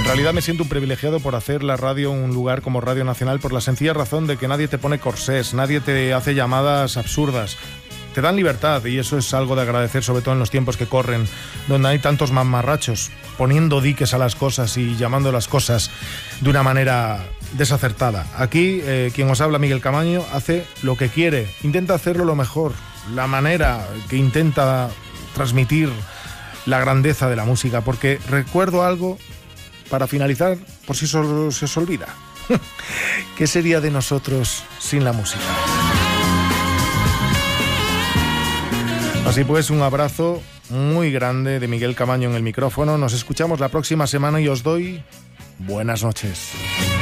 realidad me siento un privilegiado por hacer la radio un lugar como Radio Nacional, por la sencilla razón de que nadie te pone corsés, nadie te hace llamadas absurdas. Te dan libertad y eso es algo de agradecer, sobre todo en los tiempos que corren, donde hay tantos mamarrachos poniendo diques a las cosas y llamando las cosas de una manera desacertada. Aquí, quien os habla, Miguel Camaño, hace lo que quiere, intenta hacerlo lo mejor, la manera que intenta transmitir la grandeza de la música, porque recuerdo algo, para finalizar, por si se os olvida. ¿Qué sería de nosotros sin la música? Así pues, un abrazo muy grande de Miguel Camaño en el micrófono. Nos escuchamos la próxima semana y os doy buenas noches.